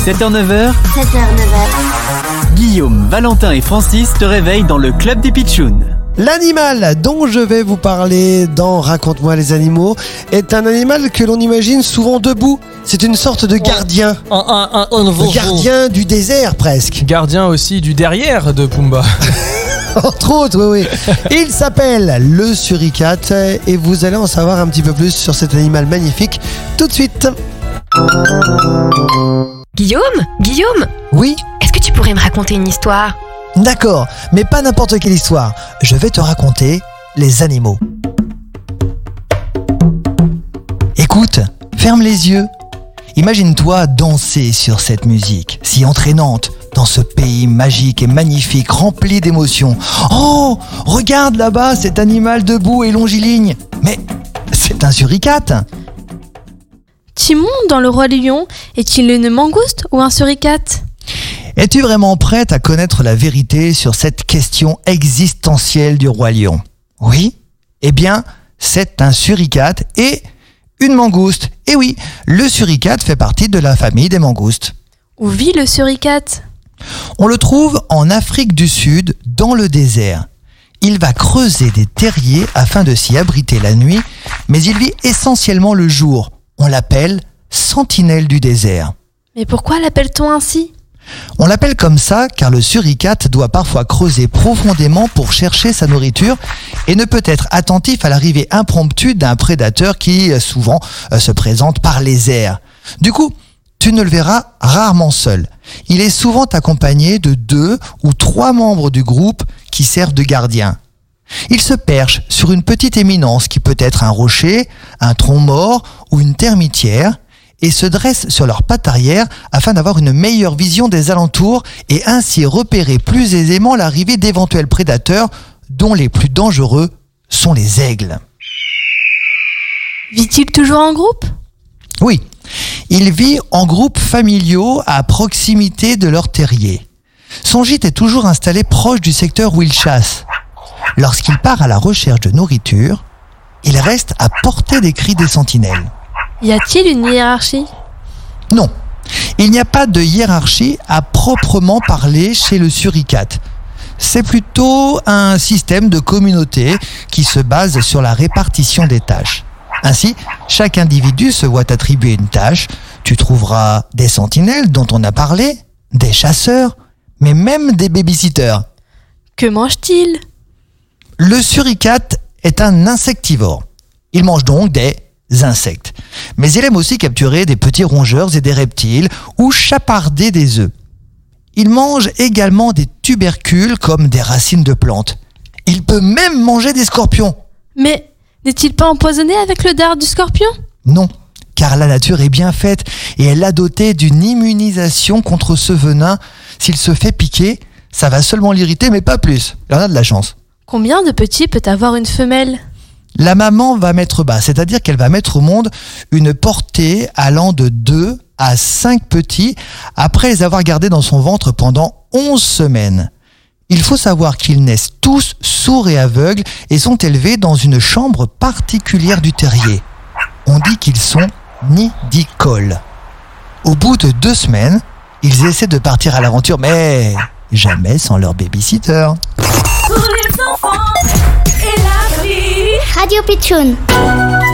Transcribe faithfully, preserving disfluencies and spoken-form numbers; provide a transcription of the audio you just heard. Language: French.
sept heures neuf heures, sept heures neuf heures. Guillaume, Valentin et Francis te réveillent dans le club des Pitchouns. L'animal dont je vais vous parler dans Raconte-moi les animaux est un animal que l'on imagine souvent debout. C'est une sorte de gardien. Un, un, un, un Le gardien du désert presque. Gardien aussi du derrière de Pumba. Entre autres, oui, oui. Il s'appelle le suricate et vous allez en savoir un petit peu plus sur cet animal magnifique tout de suite. Guillaume Guillaume Oui, Est-ce que tu pourrais me raconter une histoire ? d'accord, mais pas n'importe quelle histoire. Je vais te raconter les animaux. Écoute, ferme les yeux. Imagine-toi danser sur cette musique, si entraînante, dans ce pays magique et magnifique, rempli d'émotions. Oh, regarde là-bas cet animal debout et longiligne. Mais c'est un suricate. Timon, dans Le Roi Lion, est-il une mangouste ou un suricate ? Es-tu vraiment prête à connaître la vérité sur cette question existentielle du Roi Lion ? Oui ? Eh bien, c'est un suricate et une mangouste. Et oui, le suricate fait partie de la famille des mangoustes. Où vit le suricate ? On le trouve en Afrique du Sud, dans le désert. Il va creuser des terriers afin de s'y abriter la nuit, mais il vit essentiellement le jour. On l'appelle sentinelle du désert. Mais pourquoi l'appelle-t-on ainsi ? On l'appelle comme ça car le suricate doit parfois creuser profondément pour chercher sa nourriture et ne peut être attentif à l'arrivée impromptue d'un prédateur qui souvent se présente par les airs. Du coup, tu ne le verras rarement seul. Il est souvent accompagné de deux ou trois membres du groupe qui servent de gardiens. Il se perche sur une petite éminence qui peut être un rocher, un tronc mort ou une termitière et se dresse sur leurs pattes arrière afin d'avoir une meilleure vision des alentours et ainsi repérer plus aisément l'arrivée d'éventuels prédateurs dont les plus dangereux sont les aigles. Vit-il toujours en groupe ? Oui, il vit en groupes familiaux à proximité de leur terrier. Son gîte est toujours installé proche du secteur où il chasse. Lorsqu'il part à la recherche de nourriture, il reste à portée des cris des sentinelles. Y a-t-il une hiérarchie ? Non, il n'y a pas de hiérarchie à proprement parler chez le suricate. C'est plutôt un système de communauté qui se base sur la répartition des tâches. Ainsi, chaque individu se voit attribuer une tâche. Tu trouveras des sentinelles dont on a parlé, des chasseurs, mais même des babysitters. Que mange-t-il ? Le suricate est un insectivore. Il mange donc des insectes. Mais il aime aussi capturer des petits rongeurs et des reptiles ou chaparder des œufs. Il mange également des tubercules comme des racines de plantes. Il peut même manger des scorpions. Mais n'est-il pas empoisonné avec le dard du scorpion ? Non, car la nature est bien faite et elle l'a doté d'une immunisation contre ce venin. S'il se fait piquer, ça va seulement l'irriter, mais pas plus. Il en a de la chance. Combien de petits peut avoir une femelle ? La maman va mettre bas, c'est-à-dire qu'elle va mettre au monde une portée allant de deux à cinq petits après les avoir gardés dans son ventre pendant onze semaines. Il faut savoir qu'ils naissent tous sourds et aveugles et sont élevés dans une chambre particulière du terrier. On dit qu'ils sont nidicoles. Au bout de deux semaines, ils essaient de partir à l'aventure, mais jamais sans leur babysitter. Radio Pitchoun.